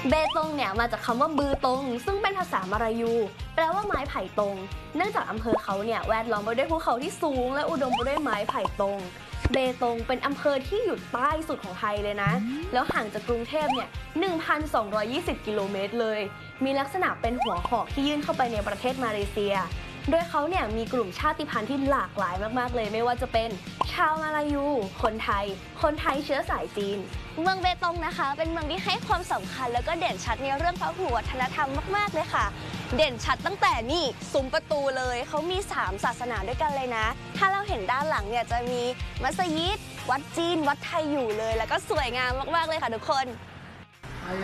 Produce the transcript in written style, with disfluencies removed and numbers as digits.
เบตงเนี่ยมาจากคำว่าบือตงซึ่งเป็นภาษามลายูแปลว่าไม้ไผ่ตงเนื่องจากอำเภอเขาเนี่ยแวดล้อมไปด้วยภูเขาที่สูงและอุดมไปด้วยไม้ไผ่ตงเบตงเป็นอำเภอที่อยู่ใต้สุดของไทยเลยนะแล้วห่างจากกรุงเทพเนี่ย 1,220 กิโลเมตรเลยมีลักษณะเป็นหัวหอกที่ยื่นเข้าไปในประเทศมาเลเซียโดยเขาเนี่ยมีกลุ่มชาติพันธุ์ที่หลากหลายมากๆเลยไม่ว่าจะเป็นชาวมาลายูคนไทยเชื้อสายจีนเมืองเบตงนะคะเป็นเมืองที่ให้ความสำคัญแล้วก็เด่นชัดในเรื่องพหุวัฒนธรรมมากๆเลยค่ะเด่นชัดตั้งแต่นี่ซุ้มประตูเลยเขามี3ศาสนาด้วยกันเลยนะถ้าเราเห็นด้านหลังเนี่ยจะมีมัสยิดวัดจีนวัดไทยอยู่เลยแล้วก็สวยงามมากๆเลยค่ะทุกคน